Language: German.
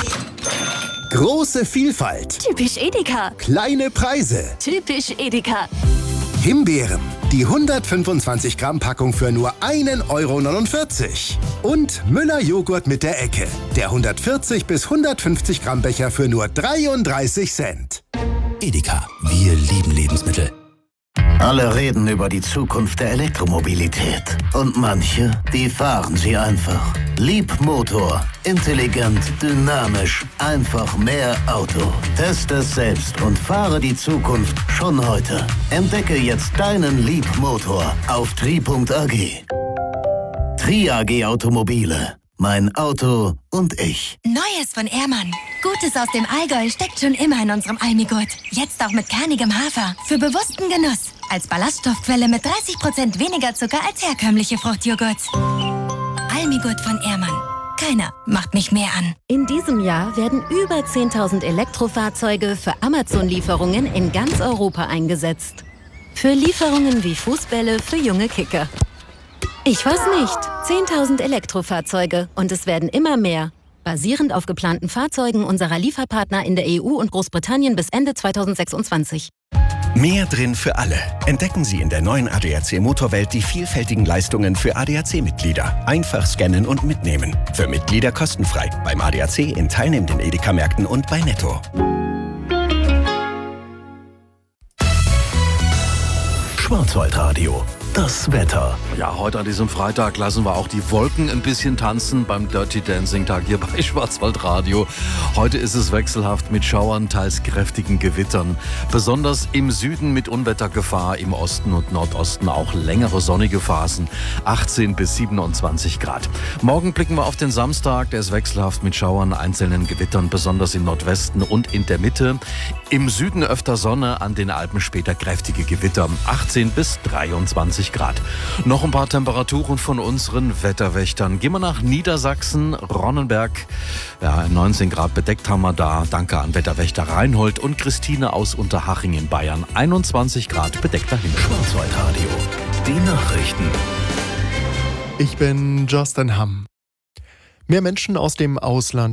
Große Vielfalt. Typisch Edeka. Kleine Preise. Typisch Edeka. Himbeeren. Die 125 Gramm Packung für nur 1,49 €. Und Müller Joghurt mit der Ecke. Der 140 bis 150 Gramm Becher für nur 33 Cent. Edeka. Wir lieben Lebensmittel. Alle reden über die Zukunft der Elektromobilität. Und manche, die fahren sie einfach. Leapmotor. Intelligent, dynamisch, einfach mehr Auto. Teste es selbst und fahre die Zukunft schon heute. Entdecke jetzt deinen Leapmotor auf tri.ag. Tri AG Automobile. Mein Auto und ich. Neues von Ehrmann. Gutes aus dem Allgäu steckt schon immer in unserem Almigurt. Jetzt auch mit kernigem Hafer. Für bewussten Genuss. Als Ballaststoffquelle mit 30% weniger Zucker als herkömmliche Fruchtjoghurts. Almigurt von Ehrmann. Keiner macht mich mehr an. In diesem Jahr werden über 10.000 Elektrofahrzeuge für Amazon-Lieferungen in ganz Europa eingesetzt. Für Lieferungen wie Fußbälle für junge Kicker. Ich weiß nicht. 10.000 Elektrofahrzeuge und es werden immer mehr. Basierend auf geplanten Fahrzeugen unserer Lieferpartner in der EU und Großbritannien bis Ende 2026. Mehr drin für alle. Entdecken Sie in der neuen ADAC Motorwelt die vielfältigen Leistungen für ADAC-Mitglieder. Einfach scannen und mitnehmen. Für Mitglieder kostenfrei. Beim ADAC in teilnehmenden Edeka-Märkten und bei Netto. Schwarzwaldradio. Das Wetter. Ja, heute an diesem Freitag lassen wir auch die Wolken ein bisschen tanzen beim Dirty Dancing Tag hier bei Schwarzwaldradio. Heute ist es wechselhaft mit Schauern, teils kräftigen Gewittern. Besonders im Süden mit Unwettergefahr, im Osten und Nordosten auch längere sonnige Phasen. 18 bis 27 Grad. Morgen blicken wir auf den Samstag. Der ist wechselhaft mit Schauern, einzelnen Gewittern, besonders im Nordwesten und in der Mitte. Im Süden öfter Sonne, an den Alpen später kräftige Gewitter. 18 bis 23 Grad. Noch ein paar Temperaturen von unseren Wetterwächtern. Gehen wir nach Niedersachsen, Ronnenberg. Ja, 19 Grad bedeckt haben wir da. Danke an Wetterwächter Reinhold und Christine aus Unterhaching in Bayern. 21 Grad bedeckt dahin. Schwarzwaldradio. Die Nachrichten. Ich bin Justin Hamm. Mehr Menschen aus dem Ausland